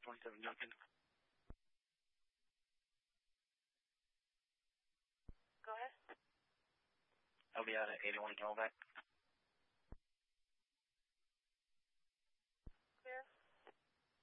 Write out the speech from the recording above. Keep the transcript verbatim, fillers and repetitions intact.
twenty-seven Duncan. Go ahead. I'll be out at eighty-one Camelback.